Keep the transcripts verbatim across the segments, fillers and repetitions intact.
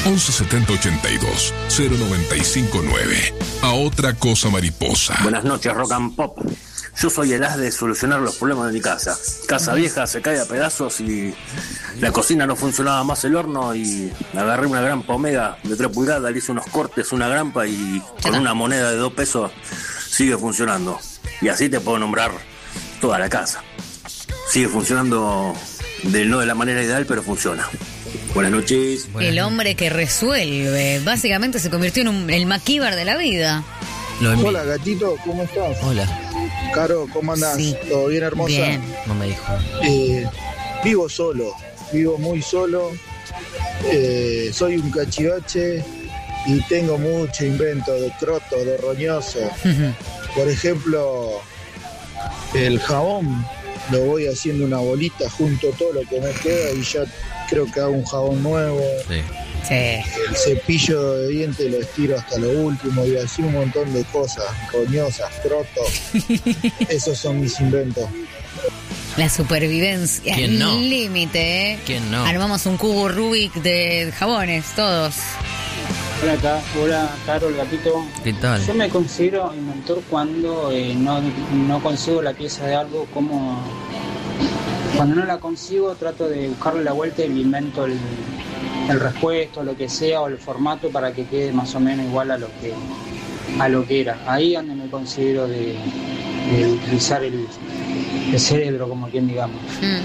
once setenta ochenta y dos cero noventa y cinco nueve. A otra cosa mariposa. Buenas noches, Rock and Pop. Yo soy el as de solucionar los problemas de mi casa. Casa vieja, se cae a pedazos y la cocina no funcionaba más el horno y agarré una gran pomega de tres pulgadas, le hice unos cortes, una grampa y con una moneda de dos pesos sigue funcionando. Y así te puedo nombrar toda la casa. Sigue funcionando de, no de la manera ideal, pero funciona. Buenas noches. El hombre que resuelve. Básicamente se convirtió en un, el MacGyver de la vida. Hola, gatito, ¿cómo estás? Hola. Caro, ¿cómo andás? Sí. ¿Todo bien, hermosa? Bien. No me dijo. Eh, vivo solo, vivo muy solo. Eh, soy un cachivache y tengo mucho invento de croto, de roñoso. Por ejemplo, el jabón lo voy haciendo una bolita, junto todo lo que me queda y ya creo que hago un jabón nuevo. Sí. Sí. El cepillo de dientes lo estiro hasta lo último y así un montón de cosas, roñosas, crotos. Esos son mis inventos. La supervivencia. ¿Quién no? Límite, ¿eh? ¿Quién no? Armamos un cubo Rubik de jabones, todos. Hola, acá. Hola, Caro, el gatito. ¿Qué tal? Yo me considero inventor cuando eh, no, no consigo la pieza de algo, como cuando no la consigo trato de buscarle la vuelta y le invento el, el repuesto, lo que sea, o el formato para que quede más o menos igual a lo que a lo que era. Ahí es donde me considero de, de utilizar el, el cerebro, como quien digamos.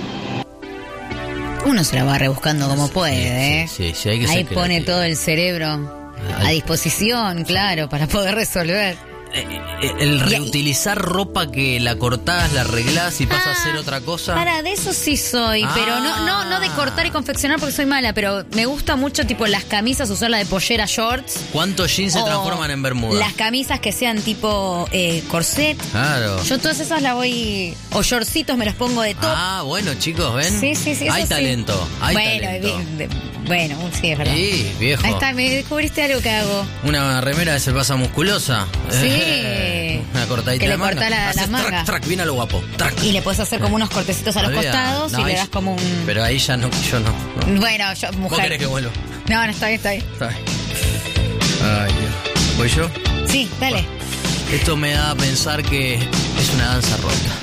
Mm. Uno se la va rebuscando como puede, ¿eh? Sí, sí, sí, hay que ser Ahí pone creativo. todo el cerebro a disposición, claro, para poder resolver. Eh, El reutilizar ropa que la cortás, la arreglás y pasa a ser otra cosa. Para, de eso sí soy, Ah. pero no, no, no de cortar y confeccionar porque soy mala, pero me gusta mucho tipo las camisas, usarla de pollera shorts. ¿Cuántos jeans se o transforman en bermuda? Las camisas que sean tipo eh, corset. Claro. Yo todas esas las voy, o shortcitos me los pongo de top. Ah, bueno, chicos, ¿ven? Sí, sí, sí. Hay eso sí. talento, hay bueno, talento. de- de- bueno, sí, es verdad. Sí, viejo. Ahí está, me descubriste algo que hago. Una remera que se pasa musculosa. Sí. Una cortadita Que le de manga. cortá la- Haces la manga. Track, track, bien a lo guapo. Track. Y le puedes hacer como unos cortecitos a los Olvida. costados No, y le ahí- das como un... Pero ahí ya no, yo no. no. Bueno, yo, ¿Vos mujer. querés que vuelva? No, no, está bien, está bien. Está bien. Ay, Dios. ¿Voy yo? Sí, dale. Esto me da a pensar que es una danza rota.